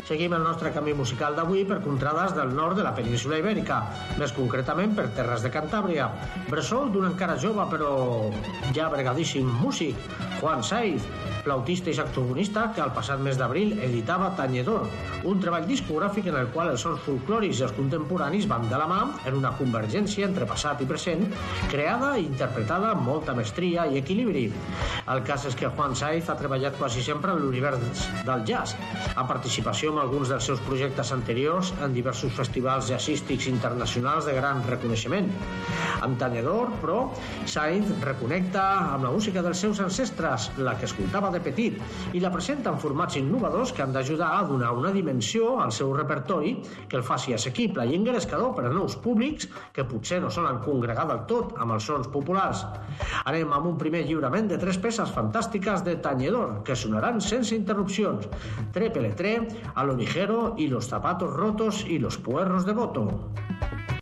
Seguim el nostre camí musical d'avui per contrades del nord de la península Ibèrica, més concretament per terres de Cantàbria. Bressol d'un encara jove però ja bregadíssim músic, Juan Saiz, flautista i saxofonista que el passat mes d'abril editava Tañedor, un treball discogràfic en el qual els sons folclòrics i els contemporanis van de la mà en una convergència entre passat i present, creada i interpretada amb molta mestria i equilibri. El cas és que Juan Saiz ha treballat quasi sempre en l'univers del jazz, amb participació en alguns dels seus projectes anteriors en diversos festivals jazzístics internacionals de gran reconeixement. Amb Tañedor, però, Saiz reconnecta amb la música dels seus ancestres, la que escoltava de petit, i la presenta en formats innovadors que han d'ajudar a donar una dimensió al seu repertori que el faci assequible i engrescador per a nous públics que potser no solen congregar del tot amb els sons populars. Anem amb un primer lliurament de 3 peces fantàstiques de Tañedor que sonaran sense interrupcions: Trépele Tre, A lo ligero y Los zapatos rotos y los puerros de Boto.